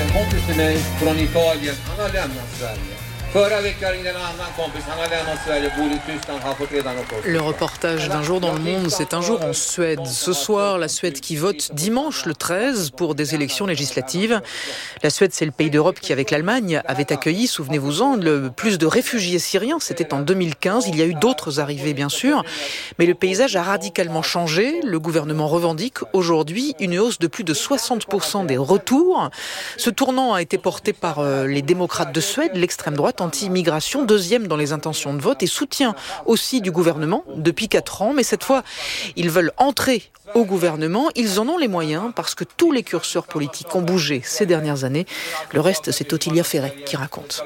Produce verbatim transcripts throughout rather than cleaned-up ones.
en kompis till mig från Italien, han har lämnat Sverige. Förra veckan ringde en annan kompis, han har lämnat Sverige, bor i Tyskland, har fått redan uppehållstillstånd. Le reportage d'un jour dans le monde, c'est un jour en Suède. Ce soir, la Suède qui vote dimanche le treize pour des élections législatives. La Suède, c'est le pays d'Europe qui, avec l'Allemagne, avait accueilli, souvenez-vous-en, le plus de réfugiés syriens. C'était en deux mille quinze. Il y a eu d'autres arrivées, bien sûr. Mais le paysage a radicalement changé. Le gouvernement revendique aujourd'hui une hausse de plus de soixante pour cent des retours. Ce tournant a été porté par euh, les démocrates de Suède, l'extrême droite, anti-immigration, deuxième dans les intentions de vote et soutien aussi du gouvernement depuis quatre ans. Mais cette fois, ils veulent entrer au gouvernement. Ils en ont les moyens parce que tous les curseurs politiques ont bougé ces dernières années. Le reste, c'est Ottilia Ferret qui raconte.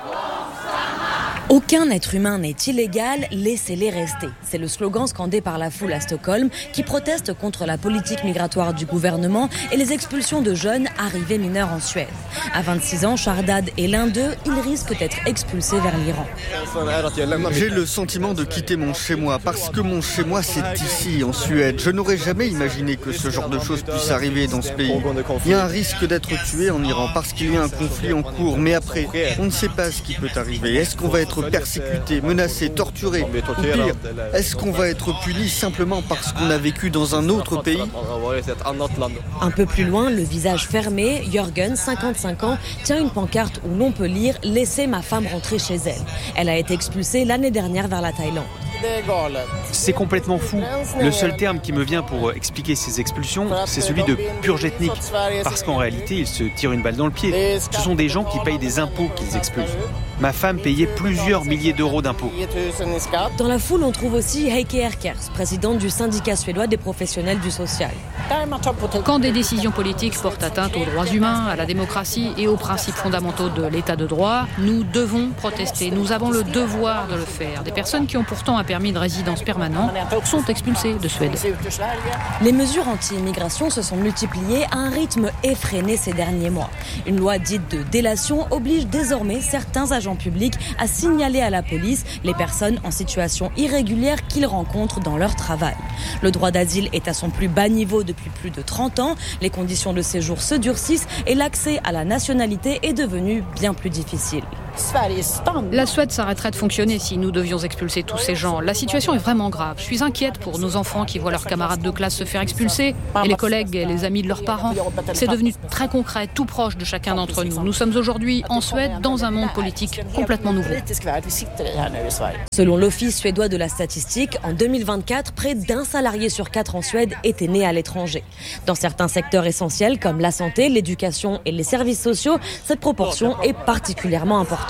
Aucun être humain n'est illégal, laissez-les rester. C'est le slogan scandé par la foule à Stockholm qui proteste contre la politique migratoire du gouvernement et les expulsions de jeunes arrivés mineurs en Suède. À vingt-six ans, Shardad est l'un d'eux, il risque d'être expulsé vers l'Iran. J'ai le sentiment de quitter mon chez-moi parce que mon chez-moi c'est ici, en Suède. Je n'aurais jamais imaginé que ce genre de choses puisse arriver dans ce pays. Il y a un risque d'être tué en Iran parce qu'il y a un conflit en cours, mais après, on ne sait pas ce qui peut arriver. Est-ce qu'on va être persécuté, menacé, torturé, ou pire, est-ce qu'on va être puni simplement parce qu'on a vécu dans un autre pays ? Un peu plus loin, le visage fermé, Jørgen, cinquante-cinq ans, tient une pancarte où l'on peut lire « Laissez ma femme rentrer chez elle ». Elle a été expulsée l'année dernière vers la Thaïlande. C'est complètement fou. Le seul terme qui me vient pour expliquer ces expulsions, c'est celui de purge ethnique. Parce qu'en réalité, ils se tirent une balle dans le pied. Ce sont des gens qui payent des impôts qu'ils expulsent. Ma femme payait plusieurs milliers d'euros d'impôts. Dans la foule, on trouve aussi Heike Erkers, présidente du syndicat suédois des professionnels du social. Quand des décisions politiques portent atteinte aux droits humains, à la démocratie et aux principes fondamentaux de l'état de droit, nous devons protester. Nous avons le devoir de le faire. Des personnes qui ont pourtant un permis de résidence permanent sont expulsées de Suède. Les mesures anti-immigration se sont multipliées à un rythme effréné ces derniers mois. Une loi dite de délation oblige désormais certains agents publics à signaler à la police les personnes en situation irrégulière qu'ils rencontrent dans leur travail. Le droit d'asile est à son plus bas niveau depuis plus de trente ans, les conditions de séjour se durcissent et l'accès à la nationalité est devenu bien plus difficile. La Suède s'arrêterait de fonctionner si nous devions expulser tous ces gens. La situation est vraiment grave. Je suis inquiète pour nos enfants qui voient leurs camarades de classe se faire expulser et les collègues et les amis de leurs parents. C'est devenu très concret, tout proche de chacun d'entre nous. Nous sommes aujourd'hui en Suède dans un monde politique complètement nouveau. Selon l'Office suédois de la statistique, en deux mille vingt-quatre, près d'un salarié sur quatre en Suède était né à l'étranger. Dans certains secteurs essentiels comme la santé, l'éducation et les services sociaux, cette proportion est particulièrement importante.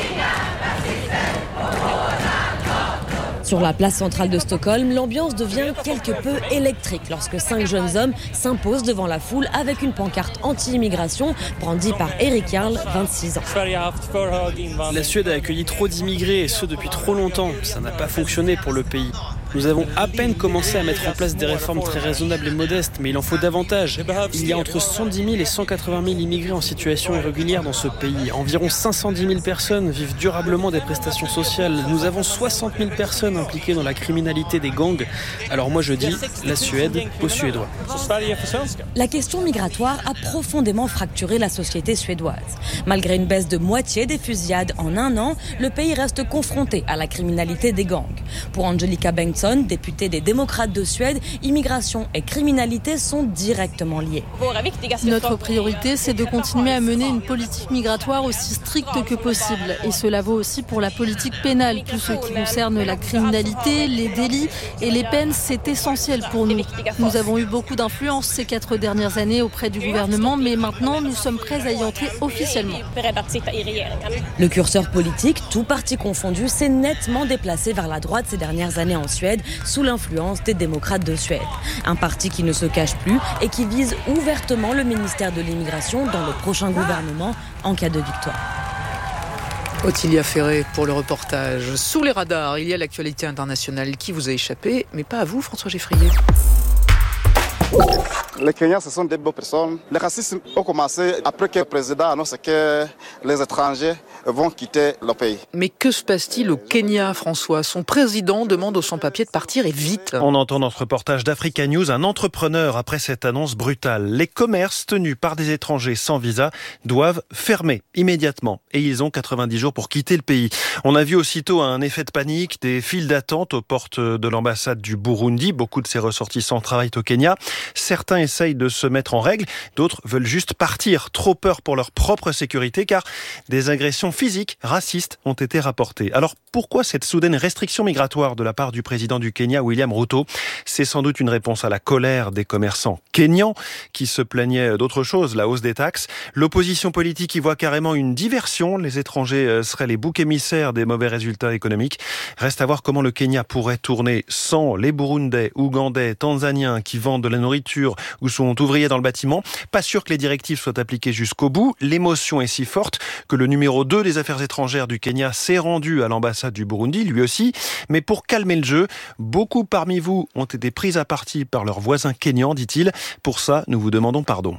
Sur la place centrale de Stockholm, l'ambiance devient quelque peu électrique lorsque cinq jeunes hommes s'imposent devant la foule avec une pancarte anti-immigration brandie par Erik Jarl, vingt-six ans. La Suède a accueilli trop d'immigrés et ce depuis trop longtemps. Ça n'a pas fonctionné pour le pays. Nous avons à peine commencé à mettre en place des réformes très raisonnables et modestes, mais il en faut davantage. Il y a entre soixante-dix mille et cent quatre-vingt mille immigrés en situation irrégulière dans ce pays. Environ cinq cent dix mille personnes vivent durablement des prestations sociales. Nous avons soixante mille personnes impliquées dans la criminalité des gangs. Alors moi je dis, la Suède aux Suédois. La question migratoire a profondément fracturé la société suédoise. Malgré une baisse de moitié des fusillades en un an, le pays reste confronté à la criminalité des gangs. Pour Angelica Bengtsson, députée des démocrates de Suède, immigration et criminalité sont directement liées. Notre priorité, c'est de continuer à mener une politique migratoire aussi stricte que possible. Et cela vaut aussi pour la politique pénale. Tout ce qui concerne la criminalité, les délits et les peines, c'est essentiel pour nous. Nous avons eu beaucoup d'influence ces quatre dernières années auprès du gouvernement, mais maintenant, nous sommes prêts à y entrer officiellement. Le curseur politique, tout parti confondu, s'est nettement déplacé vers la droite ces dernières années en Suède, sous l'influence des démocrates de Suède. Un parti qui ne se cache plus et qui vise ouvertement le ministère de l'immigration dans le prochain gouvernement en cas de victoire. Ottilia Ferret pour le reportage. Sous les radars, il y a l'actualité internationale qui vous a échappé, mais pas à vous, François Geffrier. Les Kenyans, ce sont des bonnes personnes. Le racisme a commencé après que le président annonce que les étrangers vont quitter le pays. Mais que se passe-t-il au Kenya, François ? Son président demande aux sans-papiers de partir et vite. On entend dans ce reportage d'Africa News un entrepreneur après cette annonce brutale. Les commerces tenus par des étrangers sans visa doivent fermer immédiatement et ils ont quatre-vingt-dix jours pour quitter le pays. On a vu aussitôt un effet de panique, des files d'attente aux portes de l'ambassade du Burundi. Beaucoup de ses ressortissants travaillent au Kenya. Certains essayent de se mettre en règle, d'autres veulent juste partir. Trop peur pour leur propre sécurité car des agressions physiques, racistes ont été rapportées. Alors pourquoi cette soudaine restriction migratoire de la part du président du Kenya, William Ruto ? C'est sans doute une réponse à la colère des commerçants kenyans qui se plaignaient d'autre chose, la hausse des taxes. L'opposition politique y voit carrément une diversion. Les étrangers seraient les boucs émissaires des mauvais résultats économiques. Reste à voir comment le Kenya pourrait tourner sans les Burundais, Ougandais, Tanzaniens qui vendent de la nourriture ou sont ouvriers dans le bâtiment. Pas sûr que les directives soient appliquées jusqu'au bout. L'émotion est si forte que le numéro deux des affaires étrangères du Kenya s'est rendu à l'ambassade du Burundi, lui aussi. Mais pour calmer le jeu, beaucoup parmi vous ont été pris à partie par leurs voisins kenyans, dit-il. Pour ça, nous vous demandons pardon.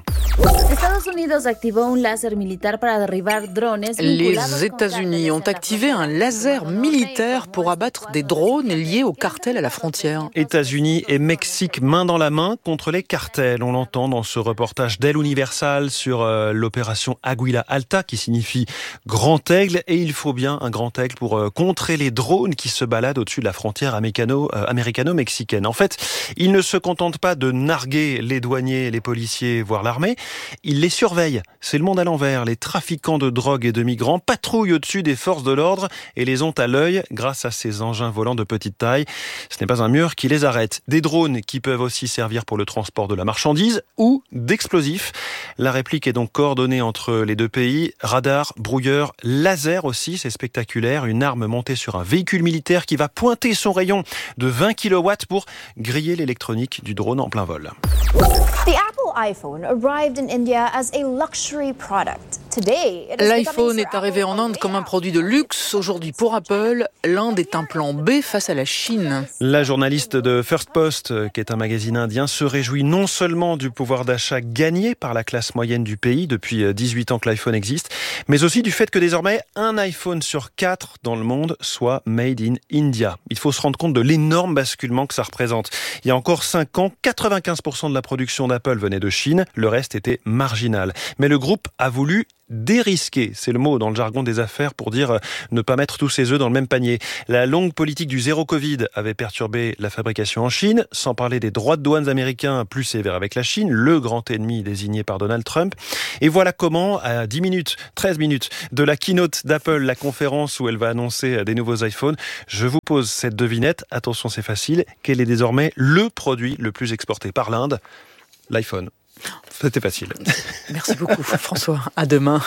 Les États-Unis ont activé un laser militaire pour abattre des drones liés au cartel à la frontière. États-Unis et Mexique main dans la main contre les cartels. On l'entend dans ce reportage d'El Universal sur euh, l'opération Aguila Alta qui signifie grand aigle. Et il faut bien un grand aigle pour euh, contrer les drones qui se baladent au-dessus de la frontière américano, euh, américano-mexicaine. En fait, ils ne se contentent pas de narguer les douaniers, les policiers, voire l'armée. Ils les surveillent. C'est le monde à l'envers. Les trafiquants de drogue et de migrants patrouillent au-dessus des forces de l'ordre et les ont à l'œil grâce à ces engins volants de petite taille. Ce n'est pas un mur qui les arrête. Des drones qui peuvent aussi servir pour le transport de la marchandise ou d'explosifs. La réplique est donc coordonnée entre les deux pays. Radar, brouilleur, laser aussi, c'est spectaculaire. Une arme montée sur un véhicule militaire qui va pointer son rayon de vingt kilowatts pour griller l'électronique du drone en plein vol. The Apple iPhone arrived in India as a luxury product. L'iPhone est arrivé en Inde comme un produit de luxe. Aujourd'hui, pour Apple, l'Inde est un plan B face à la Chine. La journaliste de First Post, qui est un magazine indien, se réjouit non seulement du pouvoir d'achat gagné par la classe moyenne du pays depuis dix-huit ans que l'iPhone existe, mais aussi du fait que désormais, un iPhone sur quatre dans le monde soit made in India. Il faut se rendre compte de l'énorme basculement que ça représente. Il y a encore cinq ans, quatre-vingt-quinze pour cent de la production d'Apple venait de Chine, le reste était marginal. Mais le groupe a voulu dérisquer, c'est le mot dans le jargon des affaires pour dire euh, ne pas mettre tous ses œufs dans le même panier. La longue politique du zéro Covid avait perturbé la fabrication en Chine, sans parler des droits de douane américains plus sévères avec la Chine, le grand ennemi désigné par Donald Trump. Et voilà comment, à dix minutes, treize minutes de la keynote d'Apple, la conférence où elle va annoncer des nouveaux iPhones, je vous pose cette devinette. Attention, c'est facile. Quel est désormais le produit le plus exporté par l'Inde ? L'iPhone. C'était facile. Merci beaucoup, François. À demain.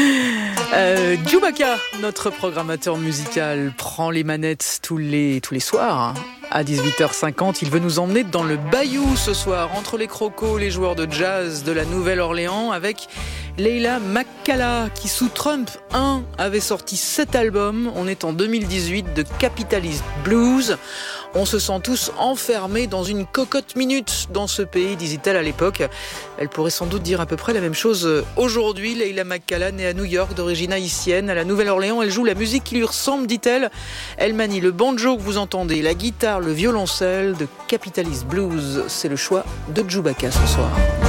Euh, Djoubaka, notre programmateur musical, prend les manettes tous les, tous les soirs. À dix-huit heures cinquante, il veut nous emmener dans le Bayou ce soir, entre les crocos, les joueurs de jazz de la Nouvelle-Orléans, avec Leila McCalla, qui sous Trump un avait sorti sept albums. On est en deux mille dix-huit, de Capitalist Blues. On se sent tous enfermés dans une cocotte minute dans ce pays, disait-elle à l'époque. Elle pourrait sans doute dire à peu près la même chose aujourd'hui. Leila McCalla, née à New York, d'origine haïtienne, à la Nouvelle-Orléans, elle joue la musique qui lui ressemble, dit-elle. Elle manie le banjo que vous entendez, la guitare, le violoncelle. De Capitalist Blues, c'est le choix de Djoubaka ce soir.